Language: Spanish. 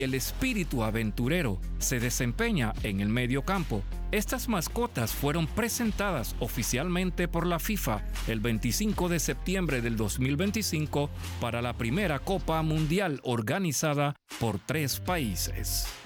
El espíritu aventurero se desempeña en el mediocampo. Estas mascotas fueron presentadas oficialmente por la FIFA el 25 de septiembre del 2025 para la primera Copa Mundial organizada por 3 países.